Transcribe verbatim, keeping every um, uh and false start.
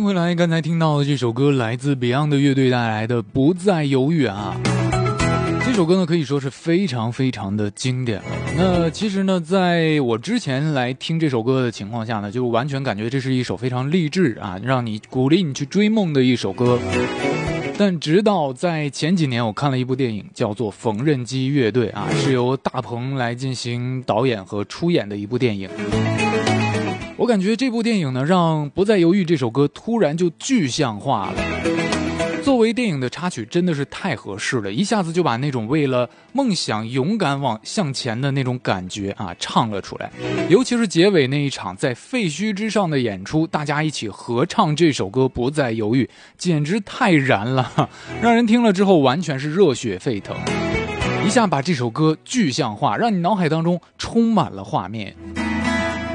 回来，刚才听到的这首歌来自 Beyond 的乐队带来的《不再犹豫》啊。这首歌呢可以说是非常非常的经典了。那其实呢，在我之前来听这首歌的情况下呢，就完全感觉这是一首非常励志啊，让你鼓励你去追梦的一首歌。但直到在前几年，我看了一部电影，叫做《缝纫机乐队》啊，是由大鹏来进行导演和出演的一部电影。我感觉这部电影呢，让《不再犹豫》这首歌突然就具象化了。作为电影的插曲，真的是太合适了，一下子就把那种为了梦想勇敢往向前的那种感觉啊唱了出来。尤其是结尾那一场在废墟之上的演出，大家一起合唱这首歌《不再犹豫》，简直太燃了，让人听了之后完全是热血沸腾，一下把这首歌具象化，让你脑海当中充满了画面。